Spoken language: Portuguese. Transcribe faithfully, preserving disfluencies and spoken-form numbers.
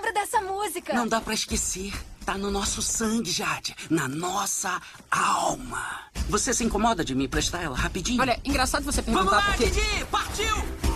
lembro dessa música. Não dá pra esquecer. Tá no nosso sangue, Jade. Na nossa alma. Você se incomoda de me emprestar ela rapidinho? Olha, engraçado você perguntar Vamos lá, porque... Didi! Partiu!